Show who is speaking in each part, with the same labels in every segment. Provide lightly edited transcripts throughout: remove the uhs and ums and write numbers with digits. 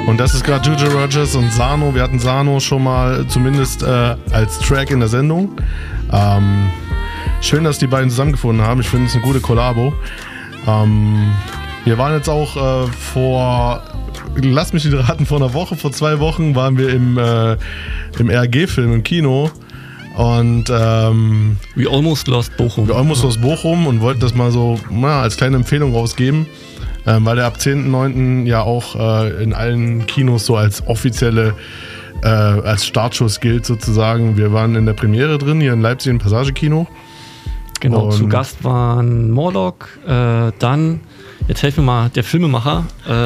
Speaker 1: Und das ist gerade Ginger Rogers und Sano. Wir hatten Sano schon mal zumindest als Track in der Sendung. Schön, dass die beiden zusammengefunden haben. Ich finde es eine gute Kollabo. Wir waren jetzt auch lass mich nicht raten, vor 2 Wochen waren wir im RG-Film im Kino. Und
Speaker 2: We Almost Lost Bochum.
Speaker 1: Und wollten das mal so als kleine Empfehlung rausgeben. Weil der ab 10.9. ja auch in allen Kinos so als offizielle, als Startschuss gilt sozusagen. Wir waren in der Premiere drin, hier in Leipzig im Passage-Kino.
Speaker 2: Genau, und zu Gast waren Morlock, dann, jetzt helfen wir mal, der Filmemacher.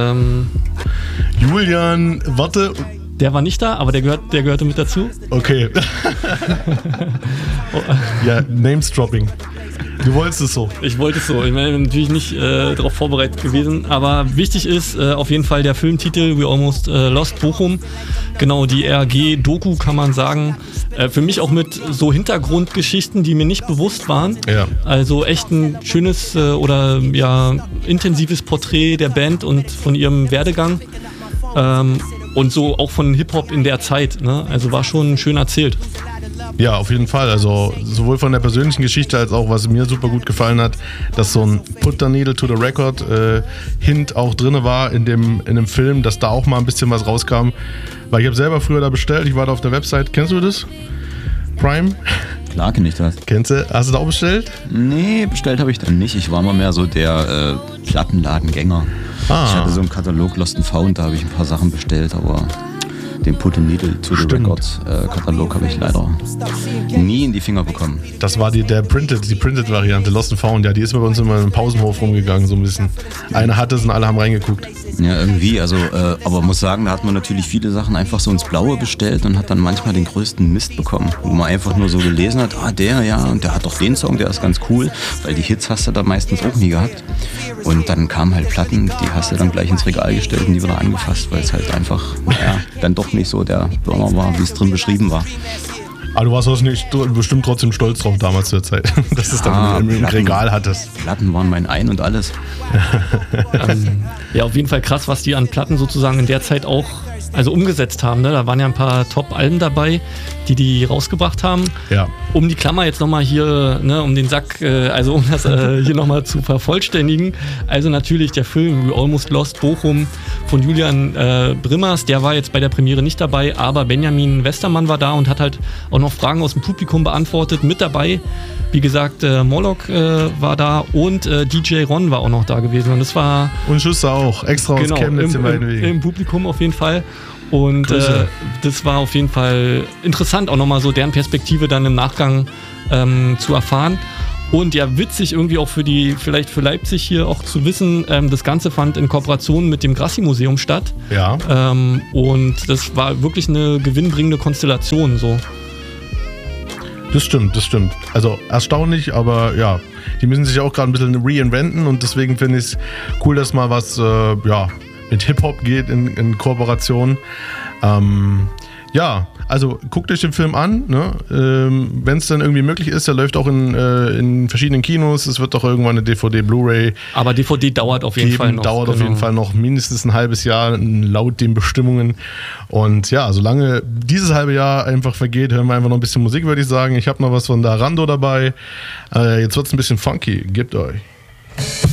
Speaker 1: Julian, warte.
Speaker 2: Der war nicht da, aber der gehörte mit dazu.
Speaker 1: Okay. Ja, Names-Dropping. Du wolltest es so.
Speaker 2: Ich wollte es so. Ich bin natürlich nicht darauf vorbereitet gewesen. Aber wichtig ist auf jeden Fall der Filmtitel We Almost Lost Bochum. Genau, die RG-Doku kann man sagen. Für mich auch mit so Hintergrundgeschichten, die mir nicht bewusst waren.
Speaker 1: Ja.
Speaker 2: Also echt ein schönes oder intensives Porträt der Band und von ihrem Werdegang. Und so auch von Hip-Hop in der Zeit. Ne? Also war schon schön erzählt.
Speaker 1: Ja, auf jeden Fall. Also sowohl von der persönlichen Geschichte als auch, was mir super gut gefallen hat, dass so ein Put the Needle to the Record Hint auch drin war in dem Film, dass da auch mal ein bisschen was rauskam. Weil ich habe selber früher da bestellt, ich war da auf der Website. Kennst du das? Prime?
Speaker 3: Klar kenne ich das.
Speaker 1: Kennst du? Hast du da auch bestellt?
Speaker 3: Nee, bestellt habe ich dann nicht. Ich war mal mehr so der Plattenladengänger. Ich hatte so einen Katalog Lost and Found, da habe ich ein paar Sachen bestellt, aber den Put the Needle to the Records Katalog habe ich leider nie in die Finger bekommen.
Speaker 1: Das war die Printed-Variante, Lost and Found, ja, die ist bei uns immer im Pausenhof rumgegangen, so ein bisschen. Einer hatte es und alle haben reingeguckt.
Speaker 3: Ja, irgendwie, also, aber muss sagen, da hat man natürlich viele Sachen einfach so ins Blaue bestellt und hat dann manchmal den größten Mist bekommen, wo man einfach nur so gelesen hat, und der hat doch den Song, der ist ganz cool, weil die Hits hast du da meistens auch nie gehabt. Und dann kamen halt Platten, die hast du dann gleich ins Regal gestellt und die wieder angefasst, weil es halt einfach, dann doch nicht so der Burner war, wie es drin beschrieben war.
Speaker 1: Aber du warst bestimmt trotzdem stolz drauf damals zur Zeit, dass du es dann im Regal hattest.
Speaker 3: Platten waren mein Ein und alles.
Speaker 2: Ja, auf jeden Fall krass, was die an Platten sozusagen in der Zeit auch umgesetzt haben. Ne? Da waren ja ein paar Top-Alben dabei, die rausgebracht haben.
Speaker 1: Ja.
Speaker 2: Um die Klammer jetzt nochmal hier, um den Sack, um das hier nochmal zu vervollständigen. Also natürlich der Film We Almost Lost Bochum von Julian Brimmers, der war jetzt bei der Premiere nicht dabei, aber Benjamin Westermann war da und hat halt auch noch Fragen aus dem Publikum beantwortet. Mit dabei, wie gesagt, Morlock war da und DJ Ron war auch noch da gewesen. Und das war...
Speaker 1: Und Schuster auch, extra aus Chemnitz
Speaker 2: im Publikum auf jeden Fall. Und das war auf jeden Fall interessant, auch nochmal so deren Perspektive dann im Nachgang zu erfahren. Und ja, witzig irgendwie auch vielleicht für Leipzig hier auch zu wissen, das Ganze fand in Kooperation mit dem Grassi-Museum statt.
Speaker 1: Ja.
Speaker 2: Und das war wirklich eine gewinnbringende Konstellation so.
Speaker 1: Das stimmt. Also erstaunlich, aber ja, die müssen sich auch gerade ein bisschen reinventen und deswegen finde ich es cool, dass mal was, mit Hip-Hop geht in Kooperation. Ja, also guckt euch den Film an, ne? Wenn es dann irgendwie möglich ist, der läuft auch in verschiedenen Kinos, es wird doch irgendwann eine DVD, Blu-ray.
Speaker 2: Aber DVD dauert auf jeden Fall noch.
Speaker 1: Dauert auf jeden Fall noch mindestens ein halbes Jahr laut den Bestimmungen. Und ja, solange dieses halbe Jahr einfach vergeht, hören wir einfach noch ein bisschen Musik, würde ich sagen. Ich habe noch was von Darando dabei. Jetzt wird es ein bisschen funky. Gebt euch.